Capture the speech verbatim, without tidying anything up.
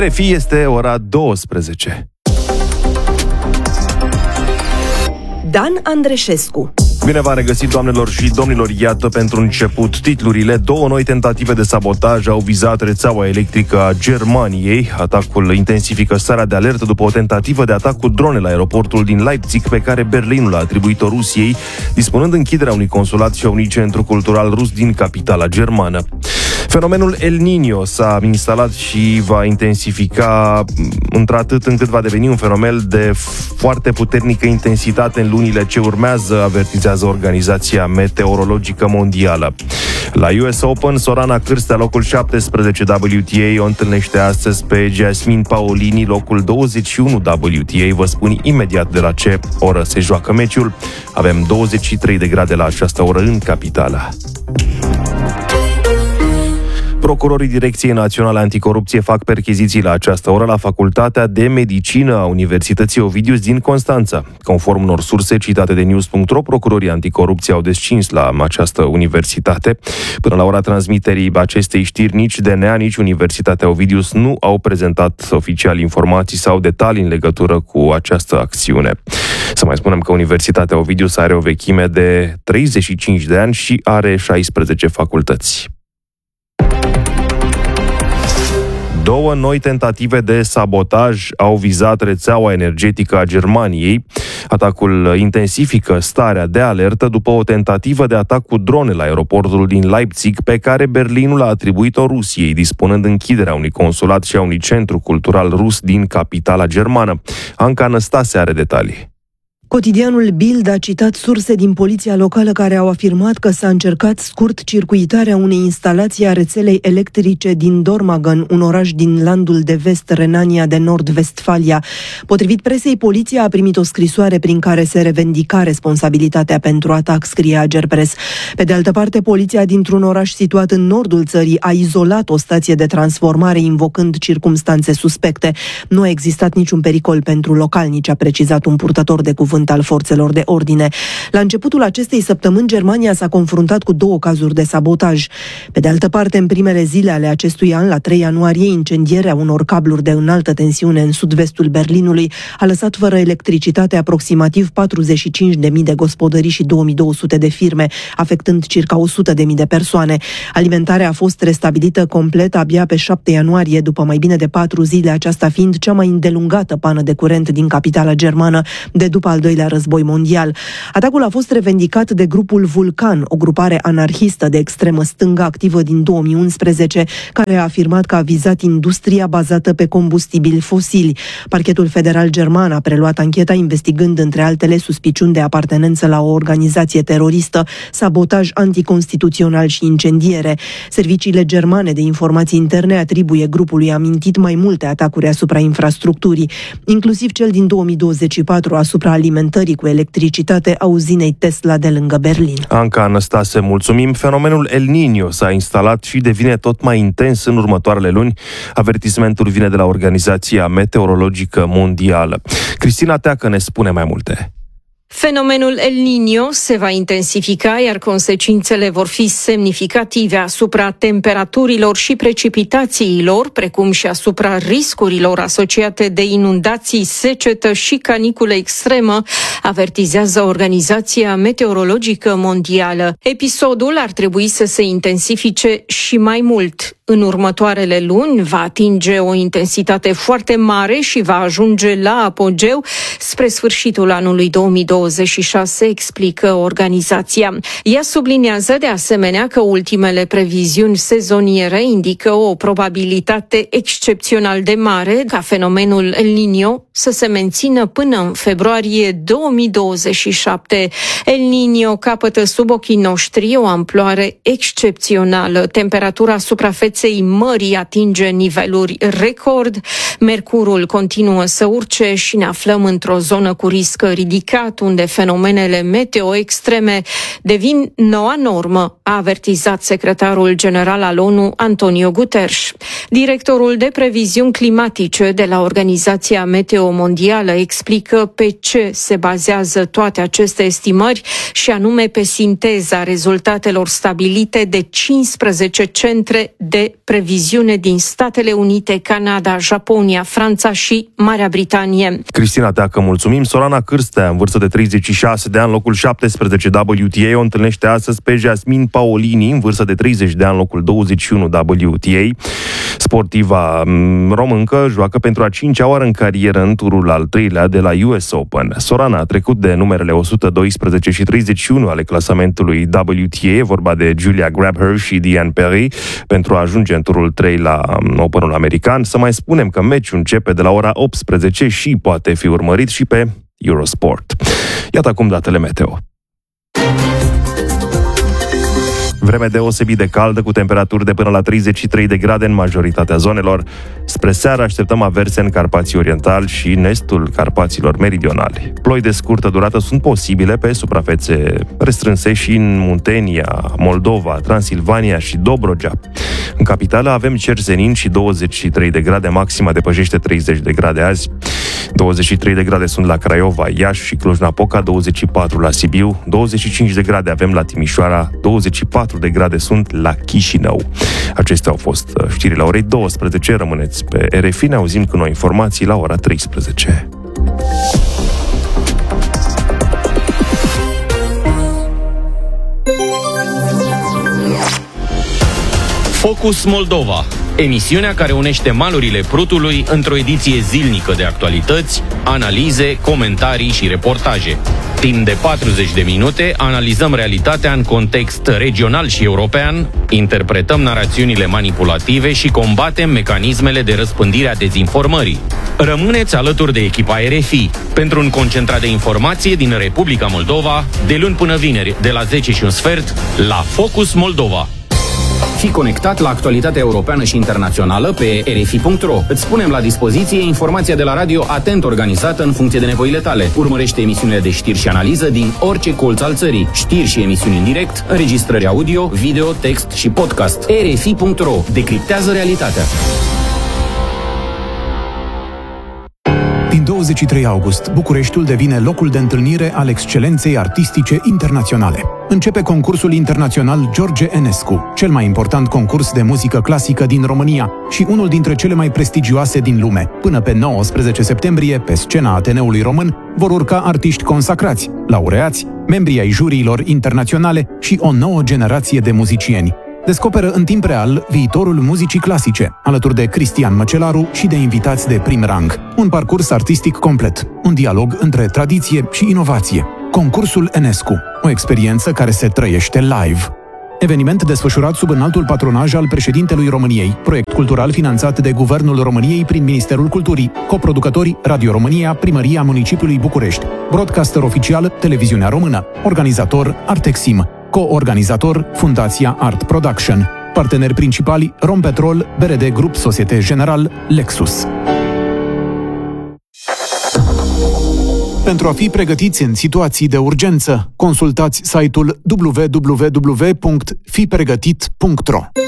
R F I este ora douăsprezece. Dan Andreșescu. Bine v-am regăsit, doamnelor și domnilor. Iată, pentru început, titlurile. Două noi tentative de sabotaj au vizat rețeaua electrică a Germaniei. Atacul intensifică starea de alertă după o tentativă de atac cu drone la aeroportul din Leipzig, pe care Berlinul a atribuit-o Rusiei, dispunând închiderea unui consulat și a unui centru cultural rus din capitala germană. Fenomenul El Niño s-a instalat și va intensifica într-atât încât va deveni un fenomen de foarte puternică intensitate în lunile ce urmează, avertizează Organizația Meteorologică Mondială. La U S Open, Sorana Cârstea, locul șaptesprezece W T A, o întâlnește astăzi pe Jasmine Paolini, locul douăzeci și unu W T A. Vă spun imediat de la ce oră se joacă meciul. Avem douăzeci și trei de grade la această oră în capitală. Procurorii Direcției Naționale Anticorupție fac percheziții la această oră la Facultatea de Medicină a Universității Ovidius din Constanța. Conform unor surse citate de news punct ro, procurorii anticorupție au descins la această universitate. Până la ora transmiterii acestei știri, nici D N A, nici Universitatea Ovidius nu au prezentat oficial informații sau detalii în legătură cu această acțiune. Să mai spunem că Universitatea Ovidius are o vechime de treizeci și cinci de ani și are șaisprezece facultăți. Două noi tentative de sabotaj au vizat rețeaua energetică a Germaniei. Atacul intensifică starea de alertă după o tentativă de atac cu drone la aeroportul din Leipzig, pe care Berlinul a atribuit-o Rusiei, dispunând închiderea unui consulat și a unui centru cultural rus din capitala germană. Anca Năstase are detalii. Cotidianul Bild a citat surse din poliția locală care au afirmat că s-a încercat scurt-circuitarea unei instalații a rețelei electrice din Dormagen, un oraș din landul de vest, Renania de Nord-Vestfalia. Potrivit presei, poliția a primit o scrisoare prin care se revendica responsabilitatea pentru atac, scrie Agerpres. Pe de altă parte, poliția dintr-un oraș situat în nordul țării a izolat o stație de transformare, invocând circumstanțe suspecte. Nu a existat niciun pericol pentru localnici, a precizat un purtător de cuvânt al forțelor de ordine. La începutul acestei săptămâni, Germania s-a confruntat cu două cazuri de sabotaj. Pe de altă parte, în primele zile ale acestui an, la trei ianuarie, incendierea unor cabluri de înaltă tensiune în sud-vestul Berlinului a lăsat fără electricitate aproximativ patruzeci și cinci de mii de gospodării și două mii două sute de firme, afectând circa o sută de mii de persoane. Alimentarea a fost restabilită complet abia pe șapte ianuarie, după mai bine de patru zile, aceasta fiind cea mai îndelungată pană de curent din capitala germană de după al doilea război mondial. Atacul a fost revendicat de grupul Vulcan, o grupare anarhistă de extremă stângă activă din două mii unsprezece, care a afirmat că a vizat industria bazată pe combustibili fosili. Parchetul federal german a preluat ancheta, investigând între altele suspiciuni de apartenență la o organizație teroristă, sabotaj anticonstituțional și incendiere. Serviciile germane de informații interne atribuie grupului amintit mai multe atacuri asupra infrastructurii, inclusiv cel din două mii douăzeci și patru asupra alimentării cu electricitate a uzinei Tesla de lângă Berlin. Anca Năstase, mulțumim. Fenomenul El Niño s-a instalat și devine tot mai intens în următoarele luni. Avertismentul vine de la Organizația Meteorologică Mondială. Cristina Teacă ne spune mai multe. Fenomenul El Niño se va intensifica, iar consecințele vor fi semnificative asupra temperaturilor și precipitațiilor, precum și asupra riscurilor asociate de inundații, secetă și caniculă extremă, avertizează Organizația Meteorologică Mondială. Episodul ar trebui să se intensifice și mai mult. În următoarele luni va atinge o intensitate foarte mare și va ajunge la apogeu spre sfârșitul anului două mii douăzeci și șase, explică organizația. Ea subliniază de asemenea că ultimele previziuni sezoniere indică o probabilitate excepțional de mare ca fenomenul El Niño să se mențină până în februarie două mii douăzeci și șapte. El Niño capătă sub ochii noștri o amploare excepțională. Temperatura suprafeței mării atinge niveluri record, mercurul continuă să urce și ne aflăm într-o zonă cu risc ridicat, unde fenomenele meteo extreme devin noua normă, a avertizat secretarul general al ONU, Antonio Guterres. Directorul de previziuni climatice de la Organizația Meteo Mondială explică pe ce se bazează toate aceste estimări, și anume pe sinteza rezultatelor stabilite de cincisprezece centre de de previziune din Statele Unite, Canada, Japonia, Franța și Marea Britanie. Cristina Teacă, mulțumim. Sorana Cârstea, în vârstă de treizeci și șase de ani, locul șaptesprezece W T A, o întâlnește astăzi pe Jasmin Paolini, în vârstă de treizeci de ani, locul douăzeci și unu W T A. Sportiva româncă joacă pentru a cincea oară în carieră în turul al treilea de la U S Open. Sorana a trecut de numerele o sută doisprezece și treizeci și unu ale clasamentului W T A, vorba de Julia Grabher și Diane Perry, pentru a ajunge în turul trei la Openul american. Să mai spunem că meciul începe de la ora optsprezece și poate fi urmărit și pe Eurosport. Iată acum datele meteo. Vreme deosebit de caldă, cu temperaturi de până la treizeci și trei de grade în majoritatea zonelor. Spre seară așteptăm averse în Carpații Orientali și în estul Carpaților Meridionali. Ploi de scurtă durată sunt posibile pe suprafețe restrânse și în Muntenia, Moldova, Transilvania și Dobrogea. În capitală avem cer senin și douăzeci și trei de grade, maxima depășește treizeci de grade azi. douăzeci și trei de grade sunt la Craiova, Iași și Cluj-Napoca, douăzeci și patru la Sibiu, douăzeci și cinci de grade avem la Timișoara, douăzeci și patru de grade sunt la Chișinău. Acestea au fost știrile la orei douăsprezece. Rămâneți pe R F I, ne auzim cu noi informații la ora treisprezece. Focus Moldova, emisiunea care unește malurile Prutului într-o ediție zilnică de actualități, analize, comentarii și reportaje. Timp de patruzeci de minute analizăm realitatea în context regional și european, interpretăm narațiunile manipulative și combatem mecanismele de răspândire a dezinformării. Rămâneți alături de echipa R F I pentru un concentrat de informație din Republica Moldova, de luni până vineri, de la zece și un sfert, la Focus Moldova. Fii conectat la actualitatea europeană și internațională pe R F I punct ro. Îți punem la dispoziție informația de la radio atent organizată în funcție de nevoile tale. Urmărește emisiunile de știri și analiză din orice colț al țării. Știri și emisiuni în direct, înregistrări audio, video, text și podcast. R F I punct ro. Decriptează realitatea. Din douăzeci și trei august, Bucureștiul devine locul de întâlnire al excelenței artistice internaționale. Începe concursul internațional George Enescu, cel mai important concurs de muzică clasică din România și unul dintre cele mai prestigioase din lume. Până pe nouăsprezece septembrie, pe scena Ateneului Român, vor urca artiști consacrați, laureați, membrii ai juriilor internaționale și o nouă generație de muzicieni. Descoperă în timp real viitorul muzicii clasice, alături de Cristian Măcelaru și de invitați de prim rang. Un parcurs artistic complet, un dialog între tradiție și inovație. Concursul Enescu, o experiență care se trăiește live. Eveniment desfășurat sub înaltul patronaj al președintelui României, proiect cultural finanțat de Guvernul României prin Ministerul Culturii, coproducători Radio România, Primăria Municipiului București, broadcaster oficial Televiziunea Română, organizator Artexim, co-organizator Fundația Art Production, parteneri principali Rompetrol, B R D Grup Societe General, Lexus. Pentru a fi pregătiți în situații de urgență, consultați site-ul w w w punct fi pregătit punct ro.